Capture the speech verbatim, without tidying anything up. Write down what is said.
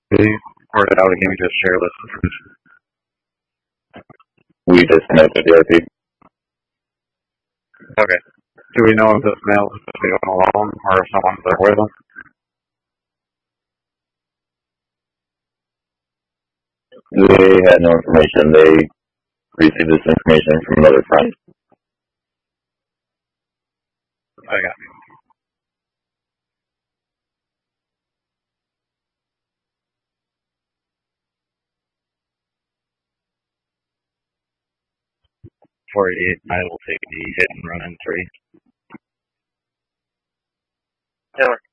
They reported out and you just share this information. We disconnected the R P. Okay. Do we know if this male is going alone or if someone's there with him? They had no information. They received this information from another friend. I got you. four eighty-eight, I will take the hit and run in three. Taylor.